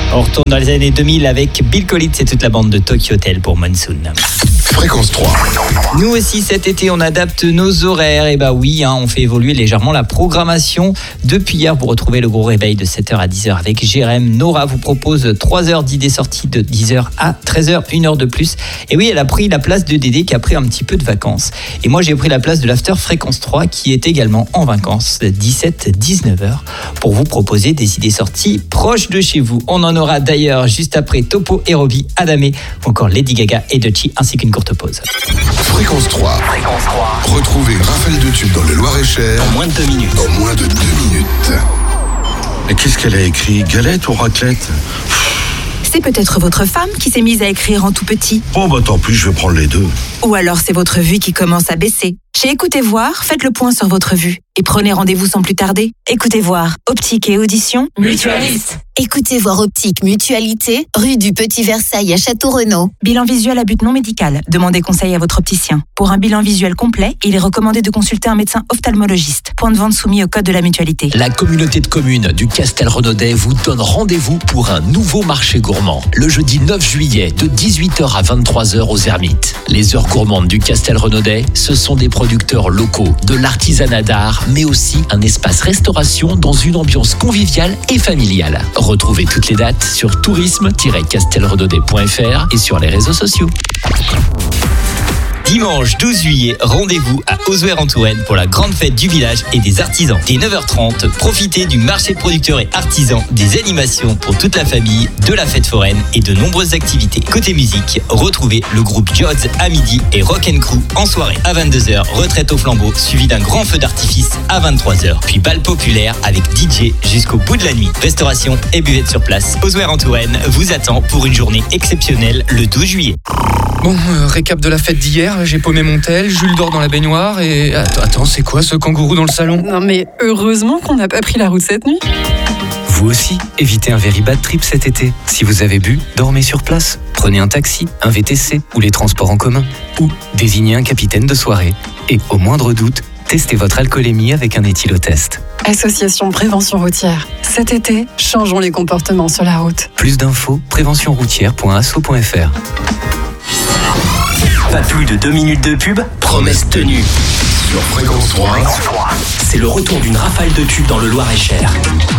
On retourne dans les années 2000 avec Bill Collins et toute la bande de Tokyo Hotel pour Monsoon. Fréquence 3. Nous aussi cet été on adapte nos horaires, et bah oui, on fait évoluer légèrement la programmation. Depuis hier, vous retrouvez le gros réveil de 7h à 10h avec Jérém. Nora vous propose 3 heures d'idées sorties de 10h à 13h, 1 heure de plus. Et oui, elle a pris la place de Dédé qui a pris un petit peu de vacances. Et moi j'ai pris la place de l'After Fréquence 3 qui est également en vacances, 17-19h, pour vous proposer des idées sorties proches de chez vous. On en aura d'ailleurs juste après Topo et Robbie, Adamé, ou encore Lady Gaga et Doechii, ainsi qu'une courte pause. Fréquence 3. Retrouvez une rafale de tubes dans le Loir-et-Cher En moins de 2 minutes. en moins de 2 minutes. Mais qu'est-ce qu'elle a écrit? Galette ou raclette? C'est peut-être votre femme qui s'est mise à écrire en tout petit. Oh bah tant pis, je vais prendre les deux. Ou alors c'est votre vue qui commence à baisser. Chez Écoutez Voir, faites le point sur votre vue et prenez rendez-vous sans plus tarder. Écoutez Voir, optique et audition, mutualiste. Écoutez Voir Optique Mutualité, rue du Petit Versailles à Château-Renaud. Bilan visuel à but non médical. Demandez conseil à votre opticien. Pour un bilan visuel complet, il est recommandé de consulter un médecin ophtalmologiste. Point de vente soumis au code de la mutualité. La communauté de communes du Castelrenaudais vous donne rendez-vous pour un nouveau marché gourmand. Le jeudi 9 juillet, de 18h à 23h aux Ermites. Les heures gourmandes du Castelrenaudais, ce sont des producteurs locaux, de l'artisanat d'art, mais aussi un espace restauration dans une ambiance conviviale et familiale. Retrouvez toutes les dates sur tourisme-castelrenaudais.fr et sur les réseaux sociaux. Dimanche 12 juillet, rendez-vous à Auzouer-en-Touraine pour la grande fête du village et des artisans. Dès 9h30, profitez du marché producteurs et artisans, des animations pour toute la famille, de la fête foraine et de nombreuses activités. Côté musique, retrouvez le groupe Jods à midi et Rock & Crew en soirée. À 22h, retraite au flambeau, suivi d'un grand feu d'artifice à 23h. Puis bal populaire avec DJ jusqu'au bout de la nuit. Restauration et buvette sur place. Auzouer-en-Touraine vous attend pour une journée exceptionnelle le 12 juillet. Bon, récap de la fête d'hier, j'ai paumé mon tel, Jules dort dans la baignoire et... Attends, c'est quoi ce kangourou dans le salon? Non mais heureusement qu'on n'a pas pris la route cette nuit. Vous aussi, évitez un very bad trip cet été. Si vous avez bu, dormez sur place. Prenez un taxi, un VTC ou les transports en commun. Ou désignez un capitaine de soirée. Et au moindre doute, testez votre alcoolémie avec un éthylotest. Association Prévention Routière. Cet été, changeons les comportements sur la route. Plus d'infos, préventionroutière.asso.fr. Pas plus de 2 minutes de pub, promesse tenue. Sur Fréquence 3. C'est le retour d'une rafale de tubes dans le Loir-et-Cher.